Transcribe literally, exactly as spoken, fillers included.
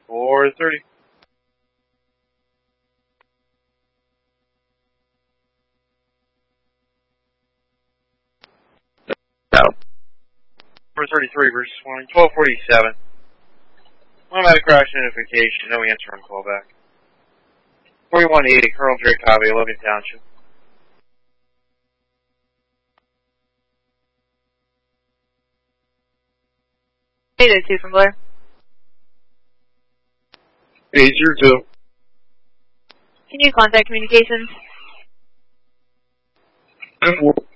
four thirty. Out. four thirty-three, Bruce Warning, twelve forty-seven. Automatic crash notification, no answer on callback. forty-one eighty, Colonel Drake Highway, Logan Township. eight oh two from Blair. eight zero two. Can you contact communications? ten four.